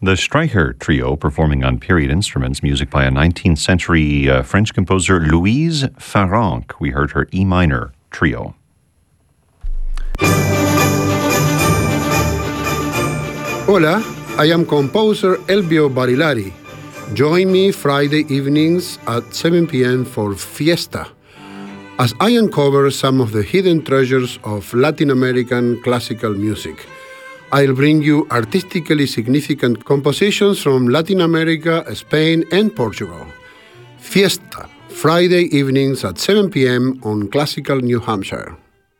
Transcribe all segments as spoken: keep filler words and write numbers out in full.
The Streicher Trio performing on period instruments, music by a nineteenth century uh, French composer Louise Farrenc. We heard her E minor trio. Hola, I am composer Elbio Barilari. Join me Friday evenings at seven p.m. for Fiesta, as I uncover some of the hidden treasures of Latin American classical music. I'll bring you artistically significant compositions from Latin America, Spain, and Portugal. Fiesta, Friday evenings at seven p.m. on Classical New Hampshire.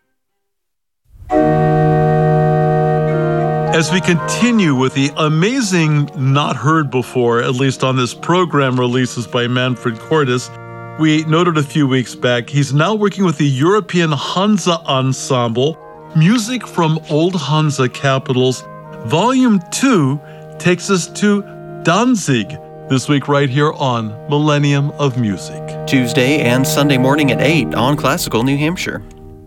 As we continue with the amazing, not heard before, at least on this program, releases by Manfred Cordes, we noted a few weeks back, he's now working with the European Hansa Ensemble, Music from Old Hansa Capitals. Volume two takes us to Danzig this week right here on Millennium of Music. Tuesday and Sunday morning at eight on Classical New Hampshire.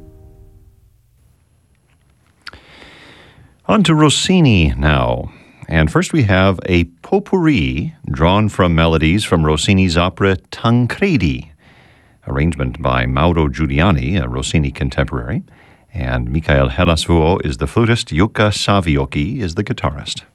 On to Rossini now. And first we have a potpourri drawn from melodies from Rossini's opera Tancredi, arrangement by Mauro Giuliani, a Rossini contemporary. And Michael Hellasvuo is the flutist, Jukka Saviocki is the guitarist.